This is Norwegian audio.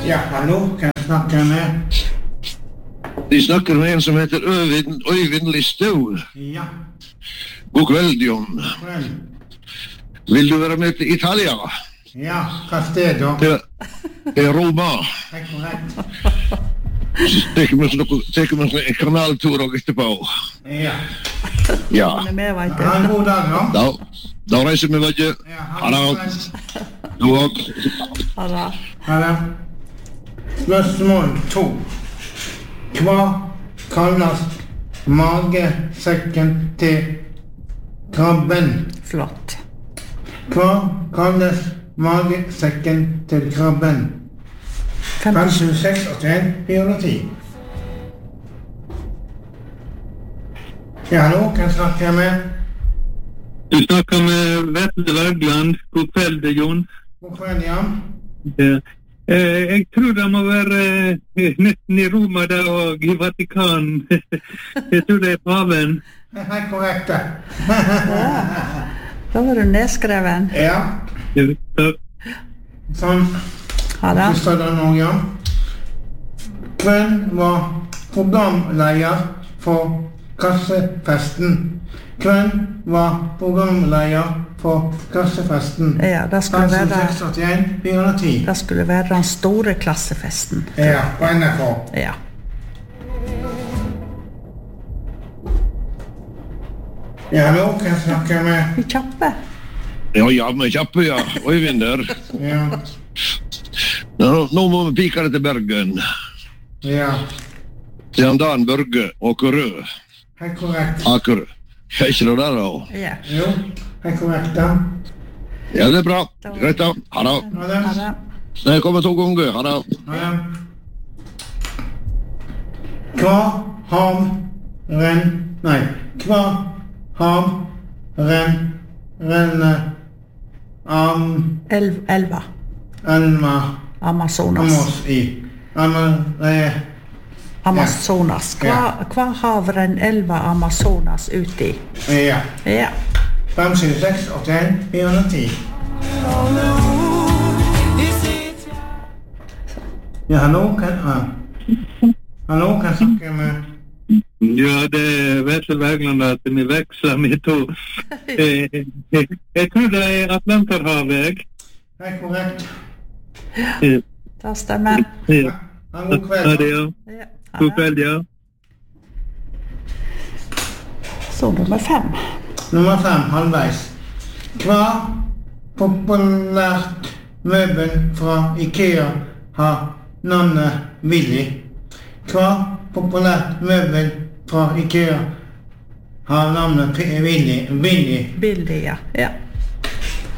Ja, hallo, kan jeg snakke med? De snakker med en som heter Øyvind Listau. Ja. God kveld, John. Vel. Vil du være med til Italia? Ja, hva sted da? Til Roma. Det er korrekt. Teker vi en kanaltur og etterpå. Ja. Ja. Ha en god dag, da. Da reiser vi vekk. Ha det. Du også. Ha det. Ha det. Spørsmål 2. Hva kalles magesekken til krabben? Flott. Hva kalles magesekken til krabben? 56, 81, 410. Ja, hallo, kan jeg snakke med? Du snakker med Vetle Wergeland. God kveld, Jon. God kveld, Jan. Ja. Jeg tror det må være nesten i Roma da, og i Vatikan. Jeg tror det er paven. Det er korrekt, det. Da var du nedskreven. Ja. Sånn. Ha det. Så står det nå, Jan. Hvem var programleder for Kassefesten? Hvem var programleder for Kassefesten? Ja, det skulle være 56, 410. Det skulle være den store klassefesten. Ja, på NRK. Ja. Ja, hallo, kan jeg snakke med? Vi kjappe. Ja, vi kjappe, ja. Øyvind der. Ja. Nå må vi pike det til Bergen. Ja. Til han Dan Børge Åkerø. Helt korrekt. Akerø. Er ikke det der, da? Ja. Jo, helt korrekt, da. Ja, det er bra. Greit da. Ha det. Ha det. Ha det. Jeg kommer 2 ganger. Ha det. Ha det. Hva renner Elva. Elva Amazonas. Amos i? Amazonas. Hva havren elva Amazonas ut i? Ja. Ja. 56, 81, 410. Ja, hallo, kan jeg snakke med? Ja, det er Vetle Wergeland at vi veksler med to. Jeg tror det er Atlanterhavet. Det er korrekt. Det stemmer. Ja. Ha en god kveld. Ha det, ja. Ja. Ha God det. kveld, ja. Så nummer 5. Nummer 5, halvveis. Hva populært møbel fra IKEA har navnet Willy? Hva populært møbel fra IKEA har navnet Willy? Billig, ja. Ja.